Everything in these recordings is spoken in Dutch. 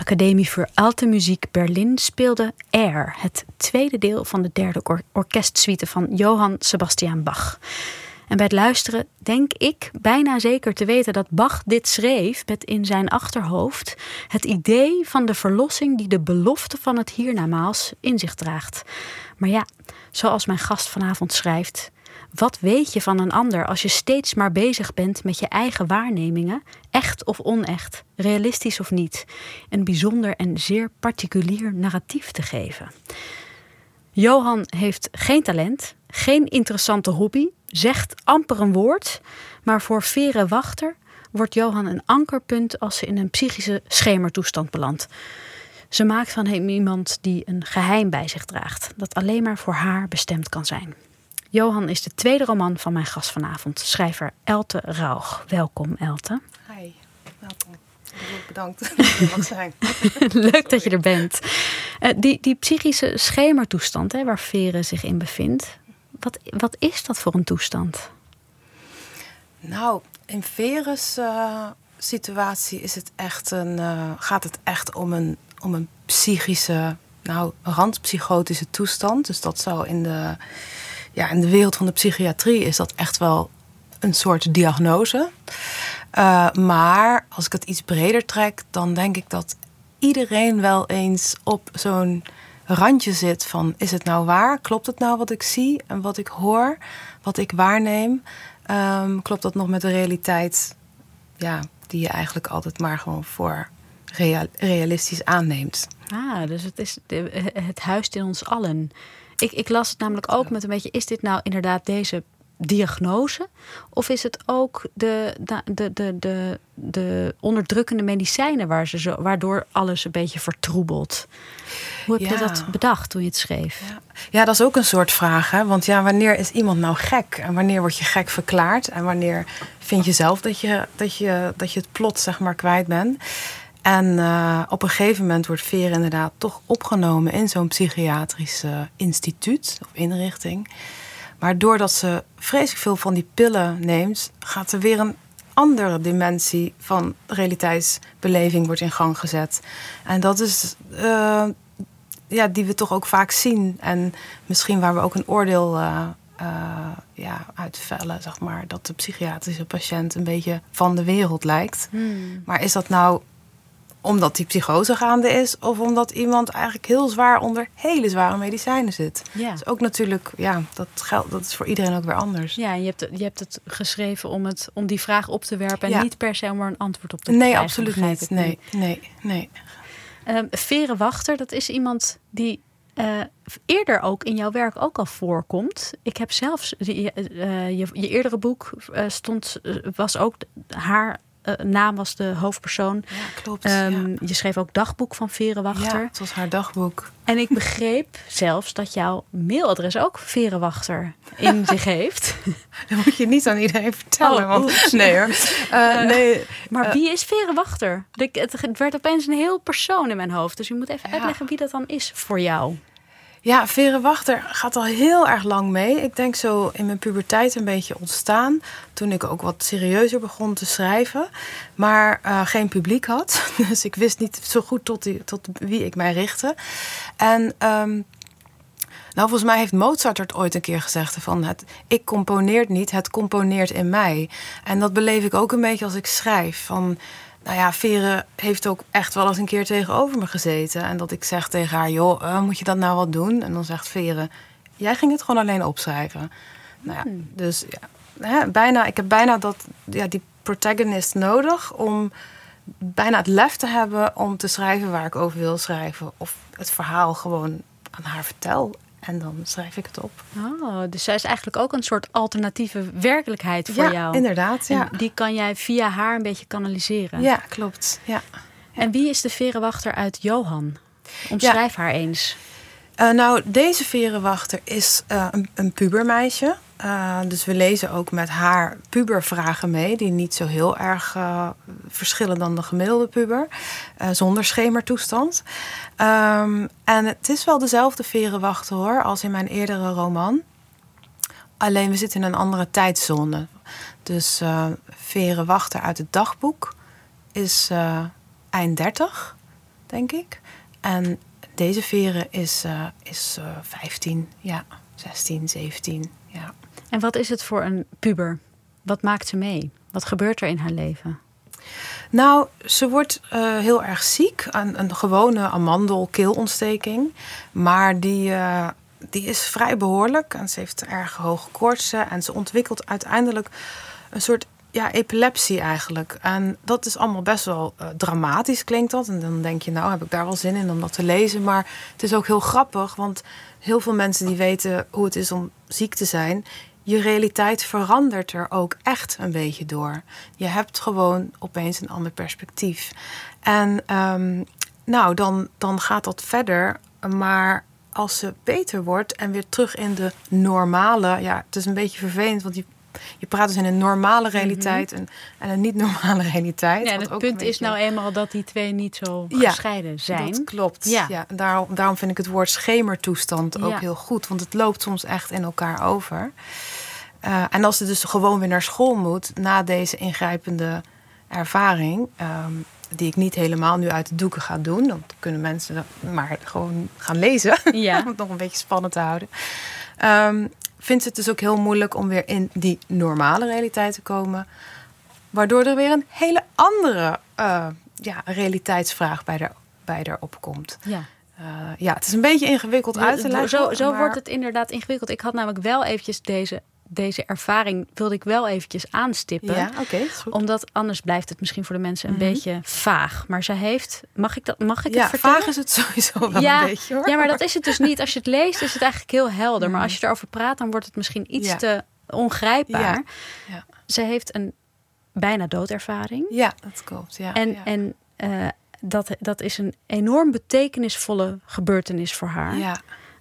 Akademie für Alte Musik Berlin speelde Air, het tweede deel van de derde orkestsuite van Johann Sebastian Bach. En bij het luisteren denk ik bijna zeker te weten dat Bach dit schreef met in zijn achterhoofd het idee van de verlossing die de belofte van het hiernamaals in zich draagt. Maar ja, zoals mijn gast vanavond schrijft, wat weet je van een ander als je steeds maar bezig bent met je eigen waarnemingen, echt of onecht, realistisch of niet, een bijzonder en zeer particulier narratief te geven. Johann heeft geen talent, geen interessante hobby, zegt amper een woord, maar voor Vere Wachter wordt Johann een ankerpunt als ze in een psychische schemertoestand belandt. Ze maakt van hem iemand die een geheim bij zich draagt, dat alleen maar voor haar bestemd kan zijn. Johann is de tweede roman van mijn gast vanavond, schrijver Elte Rauch. Welkom, Elte. Hi, welkom. Bedankt dat je er mag zijn. Leuk dat je er bent. Die psychische schemertoestand waar Vere zich in bevindt, wat is dat voor een toestand? Nou, in Vere's situatie is het echt gaat het echt om een psychische, randpsychotische toestand. Dus dat zou in de wereld van de psychiatrie is dat echt wel een soort diagnose. Maar als ik het iets breder trek, dan denk ik dat iedereen wel eens op zo'n randje zit van, is het nou waar? Klopt het nou wat ik zie en wat ik hoor, wat ik waarneem? Klopt dat nog met de realiteit die je eigenlijk altijd maar gewoon voor realistisch aanneemt? Dus het huist in ons allen. Ik las het namelijk ook met een beetje, is dit nou inderdaad deze diagnose? Of is het ook de onderdrukkende medicijnen waardoor alles een beetje vertroebelt? Hoe heb je dat bedacht toen je het schreef? Ja, dat is ook een soort vraag. Hè? Want wanneer is iemand nou gek? En wanneer word je gek verklaard? En wanneer vind je zelf dat je het plot zeg maar kwijt bent? En op een gegeven moment wordt Vere inderdaad toch opgenomen in zo'n psychiatrisch instituut of inrichting. Maar doordat ze vreselijk veel van die pillen neemt, gaat er weer een andere dimensie van realiteitsbeleving wordt in gang gezet. En dat is die we toch ook vaak zien. En misschien waar we ook een oordeel uit vellen, zeg maar, dat de psychiatrische patiënt een beetje van de wereld lijkt. Maar is dat nou omdat die psychose gaande is, of omdat iemand eigenlijk heel zwaar onder hele zware medicijnen zit? Ja. Dus ook natuurlijk, dat is voor iedereen ook weer anders. Ja, je hebt het geschreven om die vraag op te werpen en niet per se om er een antwoord op te krijgen. Nee, absoluut niet. Nee. Vere Wachter, dat is iemand die eerder ook in jouw werk ook al voorkomt. Ik heb zelfs je eerdere boek was ook haar naam was de hoofdpersoon. Ja, klopt. Je schreef ook dagboek van Vere Wachter. Ja, het was haar dagboek. En ik begreep zelfs dat jouw mailadres ook Vere Wachter in zich heeft. Dat moet je niet aan iedereen vertellen. Nee hoor. Nee. Maar wie is Vere Wachter? Het werd opeens een heel persoon in mijn hoofd. Dus je moet even uitleggen wie dat dan is voor jou. Ja, Vere Wachter gaat al heel erg lang mee. Ik denk zo in mijn puberteit een beetje ontstaan. Toen ik ook wat serieuzer begon te schrijven. Maar geen publiek had. Dus ik wist niet zo goed tot wie ik mij richtte. En volgens mij heeft Mozart het ooit een keer gezegd. Ik componeer niet, het componeert in mij. En dat beleef ik ook een beetje als ik schrijf. Vere heeft ook echt wel eens een keer tegenover me gezeten. En dat ik zeg tegen haar, joh, moet je dat nou wat doen? En dan zegt Vere, jij ging het gewoon alleen opschrijven. Dus ik heb bijna die protagonist nodig om bijna het lef te hebben om te schrijven waar ik over wil schrijven. Of het verhaal gewoon aan haar vertel. En dan schrijf ik het op. Dus zij is eigenlijk ook een soort alternatieve werkelijkheid voor jou. Ja, inderdaad. Ja. En die kan jij via haar een beetje kanaliseren. Ja, klopt. Ja. En wie is de Vere Wachter uit Johann? Omschrijf haar eens. Deze Vere Wachter is een pubermeisje. Dus we lezen ook met haar pubervragen mee, die niet zo heel erg verschillen dan de gemiddelde puber, zonder schemertoestand. En het is wel dezelfde Vere Wachter hoor, als in mijn eerdere roman. Alleen we zitten in een andere tijdzone. Dus Vere Wachter uit het dagboek is eind 30, denk ik. En deze Vere is 15, 16, 17, ja. En wat is het voor een puber? Wat maakt ze mee? Wat gebeurt er in haar leven? Nou, ze wordt heel erg ziek. Een gewone amandel-keelontsteking. Maar die is vrij behoorlijk. En ze heeft erg hoge koortsen. En ze ontwikkelt uiteindelijk een soort epilepsie eigenlijk. En dat is allemaal best wel dramatisch, klinkt dat. En dan denk je, nou, heb ik daar wel zin in om dat te lezen. Maar het is ook heel grappig. Want heel veel mensen die weten hoe het is om ziek te zijn, je realiteit verandert er ook echt een beetje door. Je hebt gewoon opeens een ander perspectief. En dan gaat dat verder. Maar als ze beter wordt en weer terug in de normale... Ja, het is een beetje vervelend, want je praat dus in een normale realiteit en een niet-normale realiteit. Ja, en het punt is nou eenmaal dat die twee niet zo gescheiden zijn. Dat klopt. Ja. En daarom vind ik het woord schemertoestand ook heel goed. Want het loopt soms echt in elkaar over. En als ze dus gewoon weer naar school moet na deze ingrijpende ervaring, die ik niet helemaal nu uit de doeken ga doen, dan kunnen mensen dat maar gewoon gaan lezen, om het nog een beetje spannend te houden. Vindt ze het dus ook heel moeilijk om weer in die normale realiteit te komen, waardoor er weer een hele andere realiteitsvraag bij haar opkomt. Ja. Het is een beetje ingewikkeld uit te leggen. Zo wordt het inderdaad ingewikkeld. Ik had namelijk wel eventjes deze ervaring wilde ik wel eventjes aanstippen. Ja, oké, is goed. Omdat anders blijft het misschien voor de mensen een beetje vaag. Maar zij heeft... Mag ik het vertellen? Vaag is het sowieso wel een beetje, hoor. Ja, maar dat is het dus niet. Als je het leest is het eigenlijk heel helder. Maar als je erover praat, dan wordt het misschien iets te ongrijpbaar. Ja. Ze heeft een bijna doodervaring. Ja, dat klopt. Ja. En dat is een enorm betekenisvolle gebeurtenis voor haar. Ja.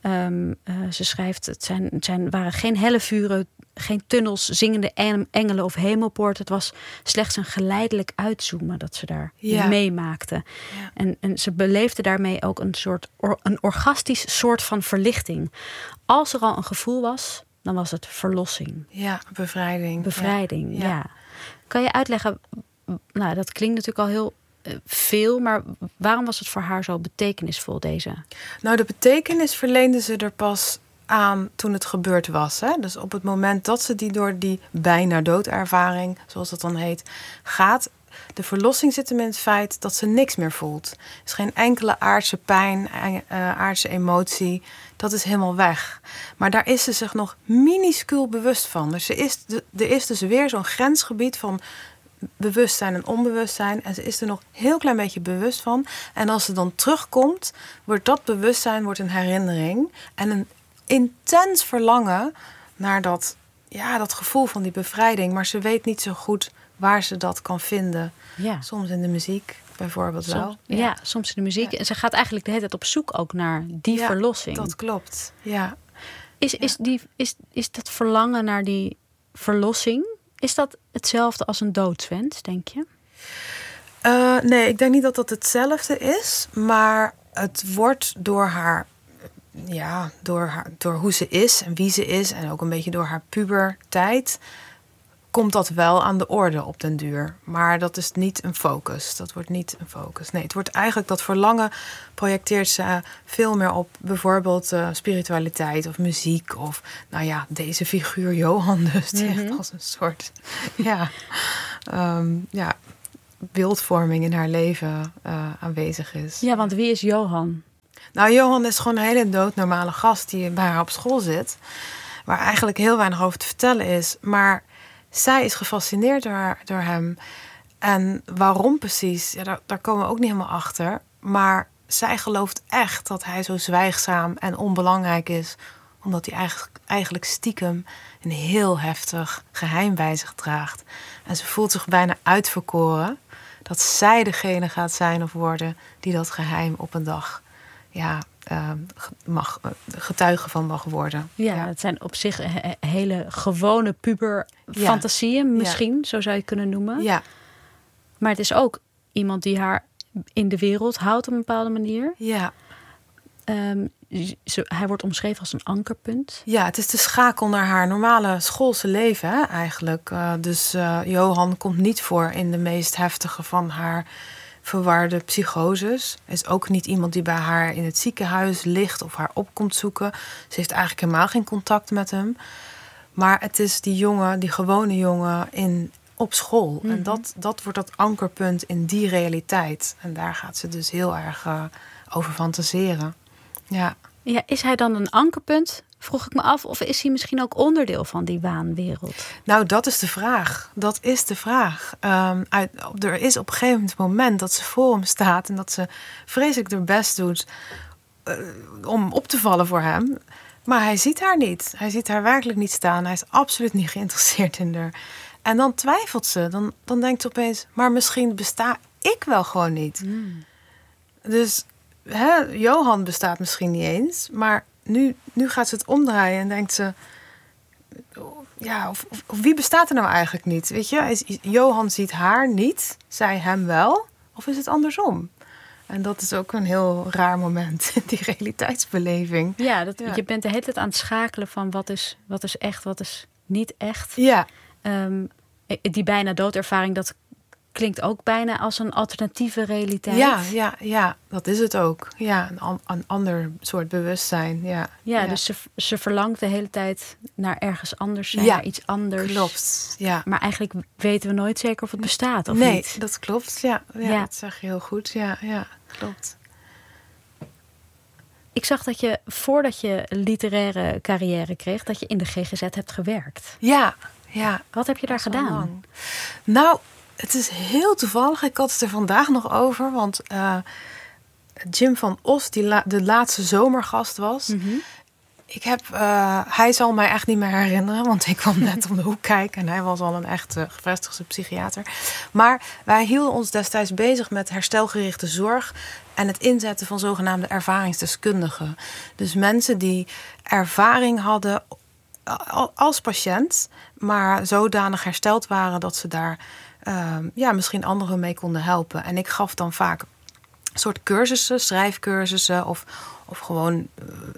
Ze schrijft, het waren geen helle vuren, geen tunnels, zingende engelen of hemelpoort. Het was slechts een geleidelijk uitzoomen dat ze daar meemaakte. Ja. En ze beleefde daarmee ook een orgastisch soort van verlichting. Als er al een gevoel was, dan was het verlossing. Ja, bevrijding. Bevrijding, ja. Kan je uitleggen, nou, dat klinkt natuurlijk al heel veel, maar waarom was het voor haar zo betekenisvol, deze? Nou, de betekenis verleende ze er pas aan toen het gebeurd was. Hè? Dus op het moment dat ze door die bijna doodervaring, zoals dat dan heet, gaat. De verlossing zit hem in het feit dat ze niks meer voelt. Er is geen enkele aardse pijn, aardse emotie. Dat is helemaal weg. Maar daar is ze zich nog minuscuul bewust van. Dus er is dus weer zo'n grensgebied van bewustzijn en onbewustzijn. En ze is er nog een heel klein beetje bewust van. En als ze dan terugkomt, wordt dat bewustzijn een herinnering. En een intens verlangen naar dat gevoel van die bevrijding. Maar ze weet niet zo goed waar ze dat kan vinden. Ja. Soms in de muziek bijvoorbeeld wel. Ja, soms in de muziek. Ja. En ze gaat eigenlijk de hele tijd op zoek ook naar die verlossing. Dat klopt, ja. Is dat verlangen naar die verlossing, is dat hetzelfde als een doodswens, denk je? Nee, ik denk niet dat dat hetzelfde is. Maar het wordt door haar, door hoe ze is en wie ze is, en ook een beetje door haar puberteit, komt dat wel aan de orde op den duur. Maar dat is niet een focus. Dat wordt niet een focus. Nee, het wordt eigenlijk dat verlangen projecteert ze veel meer op bijvoorbeeld spiritualiteit of muziek. Of deze figuur Johan dus. Die echt als een soort beeldvorming in haar leven aanwezig is. Ja, want wie is Johan? Nou, Johan is gewoon een hele doodnormale gast die bij haar op school zit. Waar eigenlijk heel weinig over te vertellen is. Maar zij is gefascineerd door hem. En waarom precies, daar komen we ook niet helemaal achter. Maar zij gelooft echt dat hij zo zwijgzaam en onbelangrijk is. Omdat hij eigenlijk stiekem een heel heftig geheim bij zich draagt. En ze voelt zich bijna uitverkoren dat zij degene gaat zijn of worden die dat geheim op een dag getuige van mag worden. Ja, het zijn op zich hele gewone puberfantasieën, misschien, zo zou je kunnen noemen. Ja. Maar het is ook iemand die haar in de wereld houdt op een bepaalde manier. Ja. Hij wordt omschreven als een ankerpunt. Ja, het is de schakel naar haar normale schoolse leven, eigenlijk. Dus Johan komt niet voor in de meest heftige van verwarde psychoses. Is ook niet iemand die bij haar in het ziekenhuis ligt of haar op komt zoeken. Ze heeft eigenlijk helemaal geen contact met hem. Maar het is die jongen, die gewone jongen op school. En dat wordt dat ankerpunt in die realiteit. En daar gaat ze dus heel erg over fantaseren. Ja. Ja, is hij dan een ankerpunt? Vroeg ik me af. Of is hij misschien ook onderdeel van die waanwereld? Nou, dat is de vraag. Dat is de vraag. Er is op een gegeven moment dat ze voor hem staat en dat ze vreselijk haar best doet om op te vallen voor hem. Maar hij ziet haar niet. Hij ziet haar werkelijk niet staan. Hij is absoluut niet geïnteresseerd in haar. En dan twijfelt ze. Dan denkt ze opeens, maar misschien besta ik wel gewoon niet. Dus Johan bestaat misschien niet eens. Maar nu gaat ze het omdraaien en denkt ze, ja, of wie bestaat er nou eigenlijk niet? Weet je, Johan ziet haar niet, zij hem wel. Of is het andersom? En dat is ook een heel raar moment in die realiteitsbeleving. Ja, je bent de hele tijd aan het schakelen van wat is echt, wat is niet echt. Ja. Die bijna doodervaring, dat klinkt ook bijna als een alternatieve realiteit. Ja, dat is het ook. Ja, een ander soort bewustzijn. Ja. Dus ze verlangt de hele tijd naar ergens anders zijn, naar iets anders. Klopt, ja. Maar eigenlijk weten we nooit zeker of het bestaat of niet. Nee, dat klopt, ja. Dat zeg je heel goed. Ja, klopt. Ik zag dat je, voordat je literaire carrière kreeg, dat je in de GGZ hebt gewerkt. Ja. Wat heb je daar gedaan? Nou, het is heel toevallig. Ik had het er vandaag nog over. Want Jim van Os, die de laatste zomergast was. Hij zal mij echt niet meer herinneren. Want ik kwam net om de hoek kijken. En hij was al een echt gevestigde psychiater. Maar wij hielden ons destijds bezig met herstelgerichte zorg. En het inzetten van zogenaamde ervaringsdeskundigen. Dus mensen die ervaring hadden als patiënt, maar zodanig hersteld waren dat ze daar misschien anderen mee konden helpen. En ik gaf dan vaak een soort cursussen, schrijfcursussen of gewoon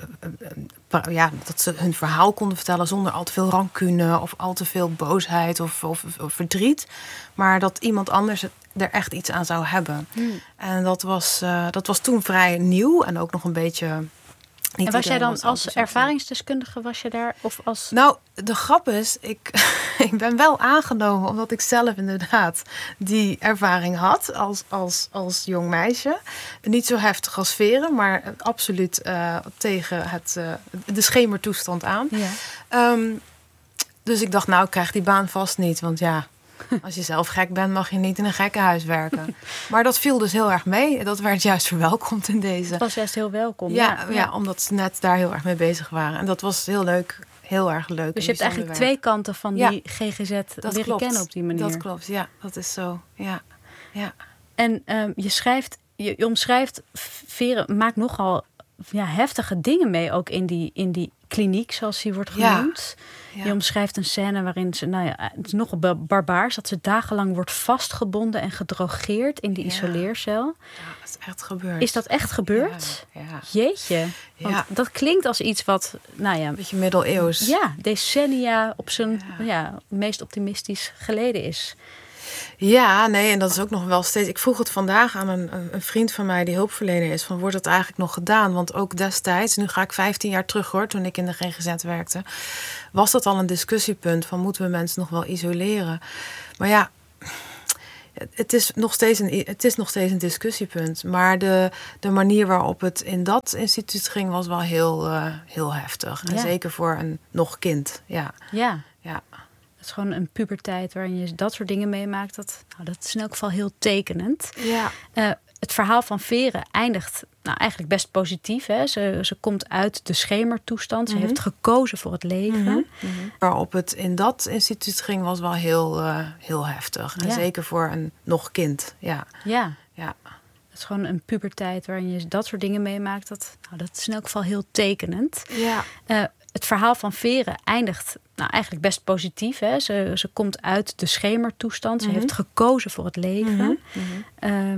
dat ze hun verhaal konden vertellen zonder al te veel rancune of al te veel boosheid of verdriet. Maar dat iemand anders er echt iets aan zou hebben. En dat was toen vrij nieuw en ook nog een beetje. En was jij dan als ervaringsdeskundige, was je daar? Of als... Nou, de grap is, ik ben wel aangenomen omdat ik zelf inderdaad die ervaring had als jong meisje. Niet zo heftig als Veren, maar absoluut tegen de schemertoestand aan. Ja. Dus ik dacht, nou, ik krijg die baan vast niet, want ja, als je zelf gek bent, mag je niet in een gekkenhuis werken. Maar dat viel dus heel erg mee. Dat werd juist verwelkomd in deze. Dat was juist heel welkom. Ja, omdat ze net daar heel erg mee bezig waren. En dat was heel leuk. Heel erg leuk. Dus je hebt eigenlijk twee kanten van die GGZ leren kennen op die manier. Dat klopt, ja. Dat is zo, ja. En je omschrijft, Veren maakt nogal heftige dingen mee, ook in die kliniek, zoals die wordt genoemd. Ja. Je omschrijft een scène waarin ze, het is nogal barbaars, dat ze dagenlang wordt vastgebonden en gedrogeerd in die isoleercel. Ja, dat is echt gebeurd. Is dat echt gebeurd? Ja. Jeetje. Want dat klinkt als iets wat, een beetje middeleeuws. Ja, decennia op zijn meest optimistisch geleden is. Ja, nee, en dat is ook nog wel steeds. Ik vroeg het vandaag aan een vriend van mij die hulpverlener is, van wordt dat eigenlijk nog gedaan? Want ook destijds, nu ga ik 15 jaar terug hoor, toen ik in de GGZ werkte, was dat al een discussiepunt van moeten we mensen nog wel isoleren? Maar ja, het is nog steeds een discussiepunt. Maar de manier waarop het in dat instituut ging was wel heel heftig. En zeker voor een nog kind. Ja. Het is gewoon een puberteit waarin je dat soort dingen meemaakt. Dat is in elk geval heel tekenend. Ja. Het verhaal van Veren eindigt eigenlijk best positief. Hè? Ze komt uit de schemertoestand. Ze heeft gekozen voor het leven. Waarop het in dat instituut ging was wel heel heftig. En zeker voor een nog kind. Ja. Het is gewoon een puberteit waarin je dat soort dingen meemaakt. Dat is in elk geval heel tekenend. Ja. Het verhaal van Veren eindigt eigenlijk best positief. Hè? Ze komt uit de schemertoestand. Ze heeft gekozen voor het leven.